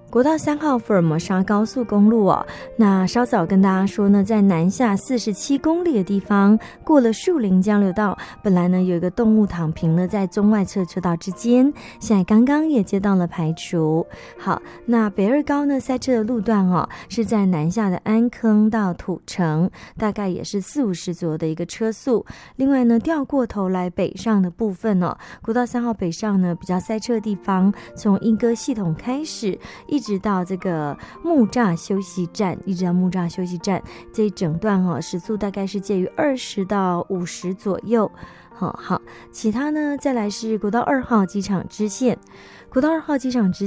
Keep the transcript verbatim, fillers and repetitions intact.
国道三号福尔摩沙高速公路哦，那稍早跟大家说呢，在南下四十七公里的地方，过了树林交流道，本来呢有一个动物躺平了在中外侧车道之间，现在刚刚也接到了排除。好，那北二高呢塞车的路段哦，是在南下的安坑到土城，大概也是四五十左右的一个车速。另外呢，掉过头来北上的部分哦，国道三号北上呢比较塞车的地方，从莺歌系统开始，一直到这个木栅休息站，一直到木栅休息站这一整段哦，时速大概是介于二十到五十左右。好好，其他呢，再来是国道二号机场支线，国道二号机场支